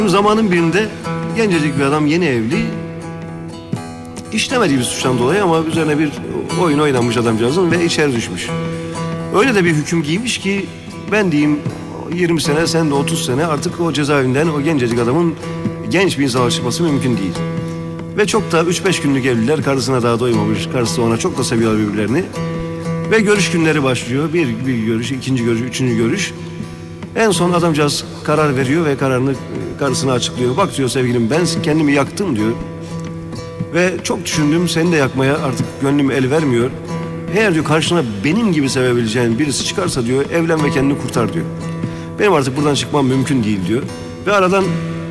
Zamanın birinde gencecik bir adam, yeni evli, işlemediği bir suçtan dolayı ama üzerine bir oyun oynanmış adamcağızın ve içeri düşmüş. Öyle de bir hüküm giymiş ki ben diyeyim 20 sene, sen de 30 sene artık o cezaevinden o gencecik adamın genç bir insana çıkması mümkün değil. Ve çok da 3-5 günlük evliler, karısına daha doymamış, karısı da ona çok da seviyorlar birbirlerini. Ve görüş günleri başlıyor. Bir görüş, ikinci görüş, üçüncü görüş. En son adamcağız karar veriyor ve kararını karısına açıklıyor. Bak diyor sevgilim, ben kendimi yaktım diyor. Ve çok düşündüm, seni de yakmaya artık gönlüm el vermiyor. Eğer diyor karşına benim gibi sevebileceğin birisi çıkarsa diyor, evlen ve kendini kurtar diyor. Benim artık buradan çıkmam mümkün değil diyor. Ve aradan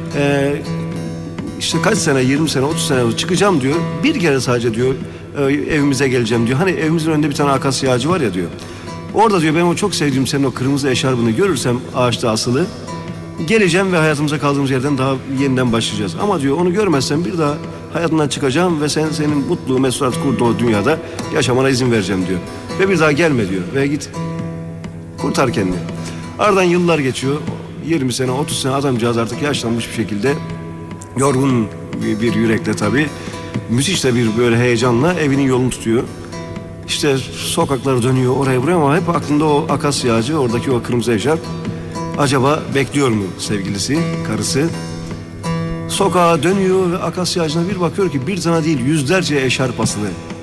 işte kaç sene, 20 sene, 30 sene çıkacağım diyor. Bir kere sadece diyor evimize geleceğim diyor. Hani evimizin önünde bir tane akasya ağacı var ya diyor. Orada diyor, ben o çok sevdiğim senin o kırmızı eşarbını görürsem ağaçta asılı, geleceğim ve hayatımıza kaldığımız yerden daha yeniden başlayacağız. Ama diyor onu görmezsem bir daha hayatından çıkacağım ve senin mutlu, mesut kurduğun o dünyada yaşamana izin vereceğim diyor. Ve bir daha gelme diyor ve git kurtar kendini. Aradan yıllar geçiyor. 20 sene, 30 sene adamcağız artık yaşlanmış bir şekilde, yorgun bir yürekle tabii, müthiş de bir böyle heyecanla evinin yolunu tutuyor. İşte sokakları dönüyor oraya buraya ama hep aklında o akasya ağacı, oradaki o kırmızı eşarp. Acaba bekliyor mu sevgilisi, karısı? Sokağa dönüyor ve akasya ağacına bir bakıyor ki bir tane değil, yüzlerce eşarp asılı.